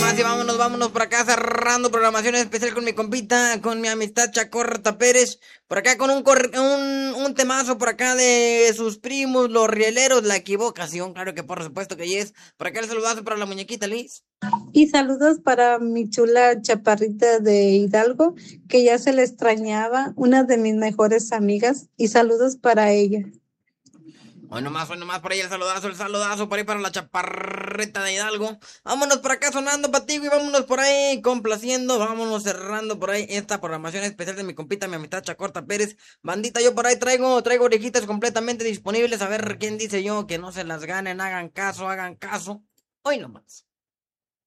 nomás y vámonos por acá cerrando programación especial con mi compita, con mi amistad Chacorta Pérez. Por acá con un temazo por acá de sus primos, los rieleros, la equivocación. Claro que por supuesto que es. Por acá el saludazo para la muñequita Liz. Y saludos para mi chula chaparrita de Hidalgo, que ya se le extrañaba, una de mis mejores amigas, y saludos para ella. Hoy nomás por ahí el saludazo por ahí para la chaparrita de Hidalgo. Vámonos por acá sonando para ti, y vámonos por ahí complaciendo, vámonos cerrando por ahí esta programación especial de mi compita, mi amistad Chacorta Pérez. Bandita, yo por ahí traigo orejitas completamente disponibles, a ver quién dice yo que no se las ganen, hagan caso, hagan caso. Hoy nomás.